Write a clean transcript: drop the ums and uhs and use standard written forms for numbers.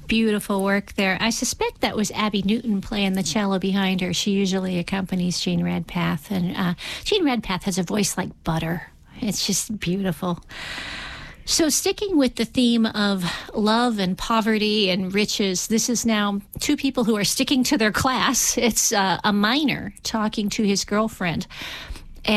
Beautiful work there. I suspect that was Abby Newton playing the cello behind her. She usually accompanies Gene Redpath, and Gene Redpath has a voice like butter. It's just beautiful. So sticking with the theme of love and poverty and riches, this is now two people who are sticking to their class. It's a miner talking to his girlfriend.